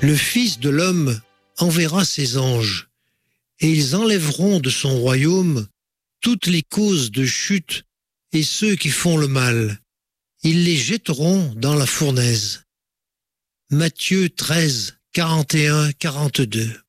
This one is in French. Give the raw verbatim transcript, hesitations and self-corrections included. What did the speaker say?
Le Fils de l'homme enverra ses anges, et ils enlèveront de son royaume toutes les causes de chute et ceux qui font le mal. Ils les jetteront dans la fournaise. Matthieu treize, quarante et un à quarante-deux.